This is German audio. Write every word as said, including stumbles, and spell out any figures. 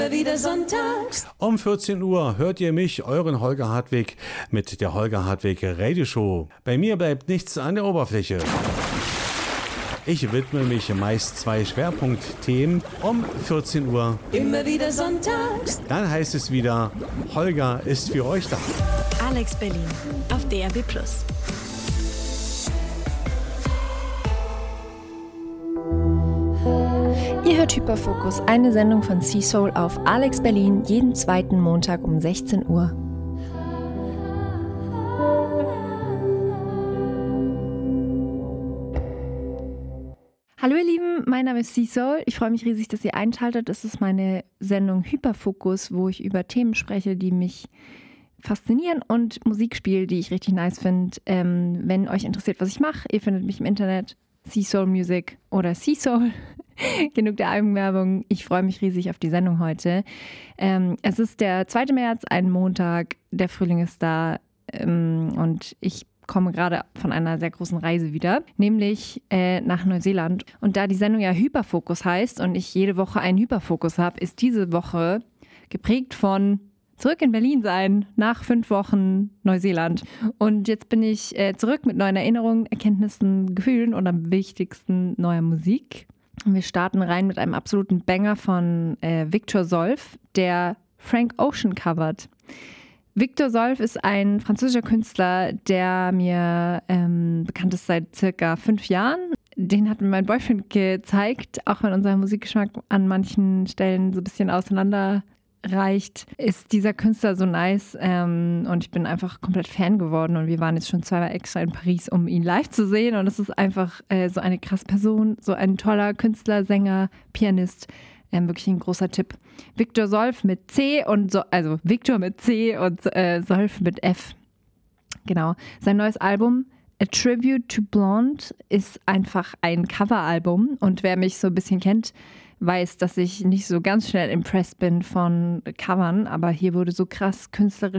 Wieder sonntags. Um vierzehn Uhr hört ihr mich, euren Holger Hartwig, mit der Holger Hartwig Radio Show. Bei mir bleibt nichts an der Oberfläche. Ich widme mich meist zwei Schwerpunktthemen um vierzehn Uhr. Immer wieder sonntags. Dann heißt es wieder, Holger ist für euch da. Alex Berlin auf D R B plus. Ihr hört Hyperfokus, eine Sendung von C-Soul auf Alex Berlin, jeden zweiten Montag um sechzehn Uhr. Hallo ihr Lieben, mein Name ist C-Soul. Ich freue mich riesig, dass ihr einschaltet. Es ist meine Sendung Hyperfokus, wo ich über Themen spreche, die mich faszinieren und Musik spiele, die ich richtig nice finde. Ähm, wenn euch interessiert, was ich mache, ihr findet mich im Internet, C-Soul Music oder C-Soul. Genug der Eigenwerbung. Ich freue mich riesig auf die Sendung heute. Ähm, es ist der zweite März, ein Montag. Der Frühling ist da ähm, und ich komme gerade von einer sehr großen Reise wieder, nämlich äh, nach Neuseeland. Und da die Sendung ja Hyperfokus heißt und ich jede Woche einen Hyperfokus habe, ist diese Woche geprägt von zurück in Berlin sein, nach fünf Wochen Neuseeland. Und jetzt bin ich äh, zurück mit neuen Erinnerungen, Erkenntnissen, Gefühlen und am wichtigsten neuer Musik. Und wir starten rein mit einem absoluten Banger von äh, Victor Solf, der Frank Ocean covert. Victor Solf ist ein französischer Künstler, der mir ähm, bekannt ist seit circa fünf Jahren. Den hat mir mein Boyfriend gezeigt, auch wenn unser Musikgeschmack an manchen Stellen so ein bisschen auseinander reicht, ist dieser Künstler so nice ähm, und ich bin einfach komplett Fan geworden und wir waren jetzt schon zweimal extra in Paris, um ihn live zu sehen und es ist einfach äh, so eine krasse Person, so ein toller Künstler, Sänger, Pianist, ähm, wirklich ein großer Tipp. Victor Solf mit C und so, also Victor mit C und äh, Solf mit F. Genau. Sein neues Album A Tribute to Blonde ist einfach ein Coveralbum und wer mich so ein bisschen kennt, weiß, dass ich nicht so ganz schnell impressed bin von Covern, aber hier wurde so krass künstlerisch